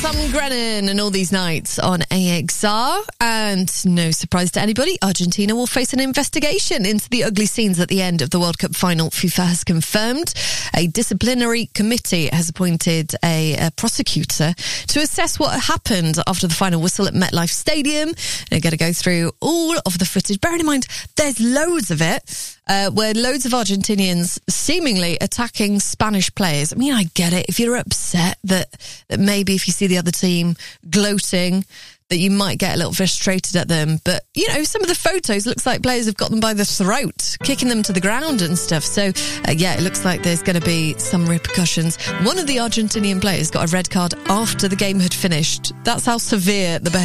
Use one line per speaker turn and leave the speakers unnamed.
Sam Grennan and All These Nights on AXR. And no surprise to anybody, Argentina will face an investigation into the ugly scenes at the end of the World Cup final. FIFA has confirmed a disciplinary committee has appointed a prosecutor to assess what happened after the final whistle at MetLife Stadium. They're going to go through all of the footage. Bearing in mind, there's loads of it. Where loads of Argentinians seemingly attacking Spanish players. I mean, I get it. If you're upset that maybe if you see the other team gloating, that you might get a little frustrated at them. But, you know, some of the photos looks like players have got them by the throat, kicking them to the ground and stuff. So, yeah, it looks like there's going to be some repercussions. One of the Argentinian players got a red card after the game had finished. That's how severe the behaviour